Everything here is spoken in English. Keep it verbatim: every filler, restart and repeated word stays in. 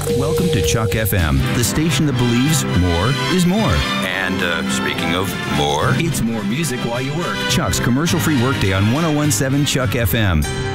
Welcome to Chuck F M, the station that believes more is more. And uh, speaking of more, it's more music while you work. Chuck's commercial-free workday on one oh one point seven Chuck F M.